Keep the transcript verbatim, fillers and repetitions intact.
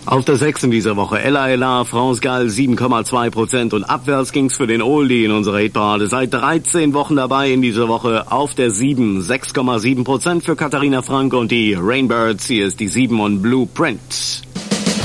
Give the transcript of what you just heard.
Auf der sechs in dieser Woche Ella Ella, France Gall sieben Komma zwei Prozent und abwärts ging's für den Oldie in unserer Hitparade. Seit dreizehn Wochen dabei in dieser Woche auf der sieben, sechs Komma sieben Prozent für Katharina Frank und die Rainbirds. Hier ist die sieben und Blueprint.